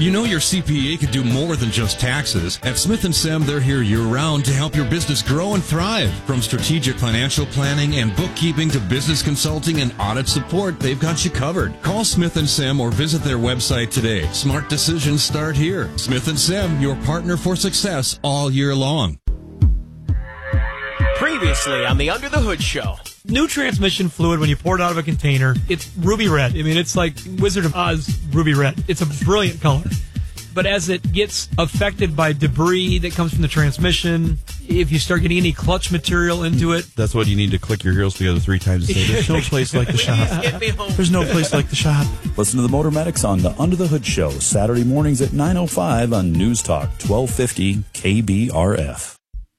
You know your CPA could do more than just taxes. At Smith & Sem, they're here year-round to help your business grow and thrive. From strategic financial planning and bookkeeping to business consulting and audit support, they've got you covered. Call Smith & Sem or visit their website today. Smart decisions start here. Smith & Sem, your partner for success all year long. Previously on the Under the Hood Show. New transmission fluid, when you pour it out of a container, it's ruby red. I mean, it's like Wizard of Oz ruby red. It's a brilliant color. But as it gets affected by debris that comes from the transmission, if you start getting any clutch material into it... That's what you need to click your heels together 3 times and say, there's no place like the shop. There's no place like the shop. Listen to the Motor Medics on the Under the Hood Show, Saturday mornings at 9:05 on News Talk 1250 KBRF.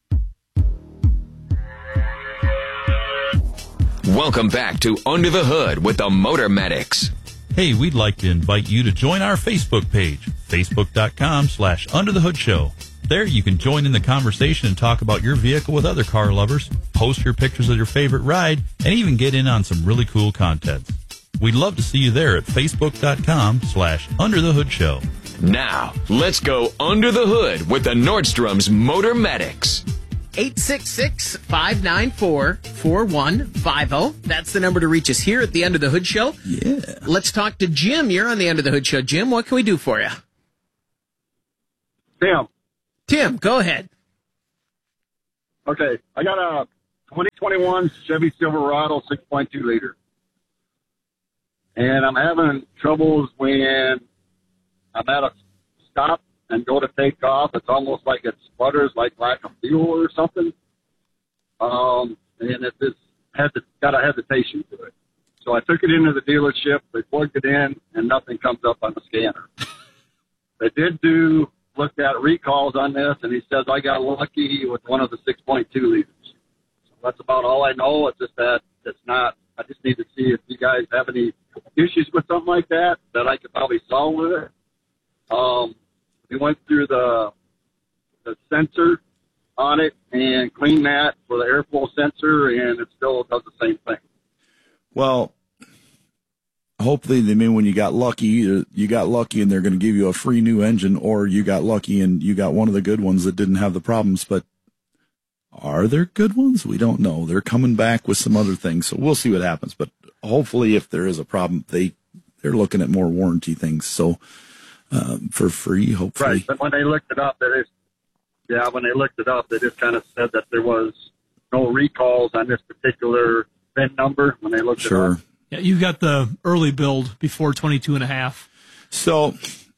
Welcome back to Under the Hood with the Motor Medics. Hey, we'd like to invite you to join our Facebook page, facebook.com/underthehoodshow. There you can join in the conversation and talk about your vehicle with other car lovers, post your pictures of your favorite ride, and even get in on some really cool content. We'd love to see you there at facebook.com/underthehoodshow. Now, let's go under the hood with the Nordstrom's Motor Medics. 866-594-4150. That's the number to reach us here at the Under the Hood Show. Yeah. Let's talk to Jim. You're on the Under the Hood Show. Jim, what can we do for you? Tim, go ahead. okay, I got a 2021 Chevy Silverado 6.2 liter. And I'm having troubles when I'm at a stop and go to take off. It's almost like it sputters, like lack of fuel or something. And it just got a hesitation to it. So I took it into the dealership. They plugged it in, and nothing comes up on the scanner. They did look at recalls on this, and he says I got lucky with one of the 6.2 liters. So that's about all I know. It's just that it's not. I just need to see if you guys have any issues with something like that I could probably solve with it. We went through the sensor on it and cleaned that for the airflow sensor, and it still does the same thing. Well, hopefully, when you got lucky and they're going to give you a free new engine, or you got lucky and you got one of the good ones that didn't have the problems. But are there good ones? We don't know. They're coming back with some other things, so we'll see what happens. But hopefully, if there is a problem, they're looking at more warranty things. So for free, hopefully. Right, but when they looked it up, they just kind of said that there was no recalls on this particular VIN number when they looked it up. Yeah, you got the early build before 22.5. So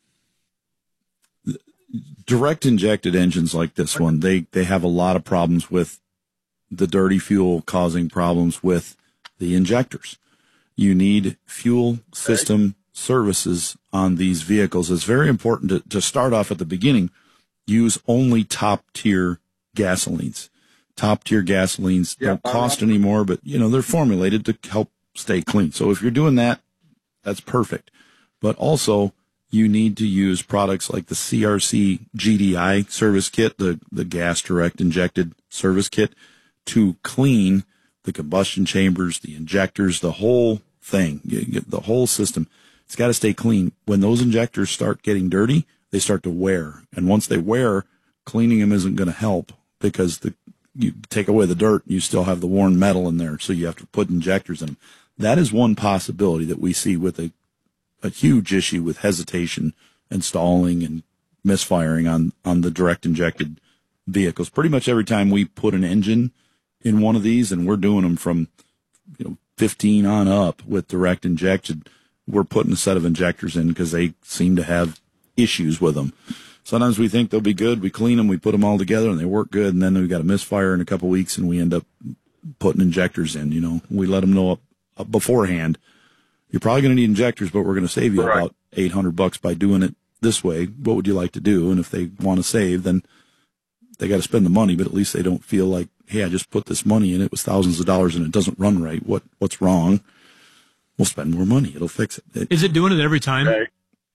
direct injected engines like this one, they have a lot of problems with the dirty fuel causing problems with the injectors. You need fuel system services on these vehicles. It's very important to start off at the beginning. Use only top-tier gasolines. Top-tier gasolines don't cost any more, but, they're formulated to help stay clean. So if you're doing that, that's perfect. But also, you need to use products like the CRC GDI service kit, the gas direct injected service kit, to clean the combustion chambers, the injectors, the whole thing, the whole system. It's got to stay clean. When those injectors start getting dirty, they start to wear. And once they wear, cleaning them isn't going to help, because you take away the dirt, you still have the worn metal in there, so you have to put injectors in them. That is one possibility that we see with a huge issue with hesitation and stalling and misfiring on the direct injected vehicles. Pretty much every time we put an engine in one of these, and we're doing them from 15 on up with direct injected, we're putting a set of injectors in because they seem to have issues with them. Sometimes we think they'll be good. We clean them, we put them all together, and they work good. And then we got a misfire in a couple of weeks, and we end up putting injectors in. We let them know up beforehand. You're probably going to need injectors, but we're going to save you about $800 by doing it this way. What would you like to do? And if they want to save, then they got to spend the money. But at least they don't feel like, hey, I just put this money in. It was thousands of dollars, and it doesn't run right. What's wrong? We'll spend more money. It'll fix it. Is it doing it every time? Okay.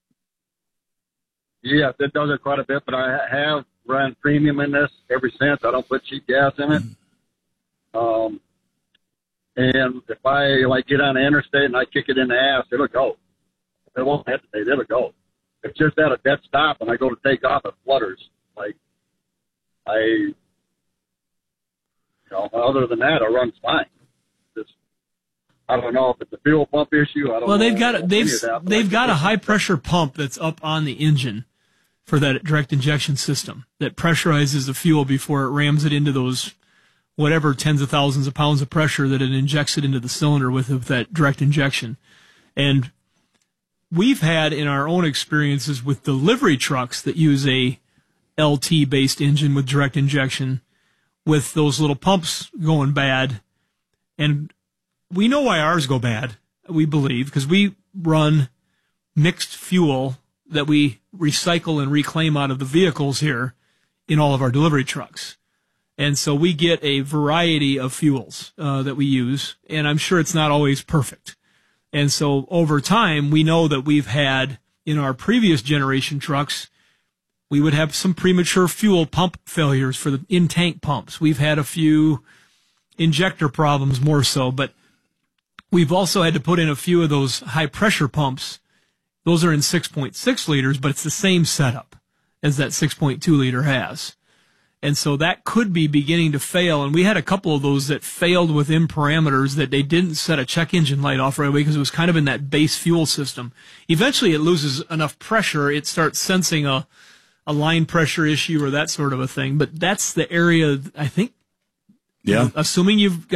Yes, it does it quite a bit, but I have run premium in this ever since. I don't put cheap gas in it. And if I get on the interstate and I kick it in the ass, it'll go. It won't hesitate. It'll go. it's just at a dead stop, and I go to take off, it flutters. Like, other than that, it runs fine. Just, I don't know if it's a fuel pump issue. I don't know. Well, they've got a high pressure pump that's up on the engine for that direct injection system that pressurizes the fuel before it rams it into those whatever tens of thousands of pounds of pressure that it injects it into the cylinder with that direct injection. And we've had in our own experiences with delivery trucks that use a LT-based engine with direct injection with those little pumps going bad. And we know why ours go bad, we believe, because we run mixed fuel that we recycle and reclaim out of the vehicles here in all of our delivery trucks. And so we get a variety of fuels that we use, and I'm sure it's not always perfect. And so over time, we know that we've had, in our previous generation trucks, we would have some premature fuel pump failures for the in-tank pumps. We've had a few injector problems more so, but we've also had to put in a few of those high-pressure pumps. Those are in 6.6 liters, but it's the same setup as that 6.2 liter has. And so that could be beginning to fail. And we had a couple of those that failed within parameters that they didn't set a check engine light off right away because it was kind of in that base fuel system. Eventually it loses enough pressure. It starts sensing a line pressure issue or that sort of a thing. But that's the area, I think, assuming you've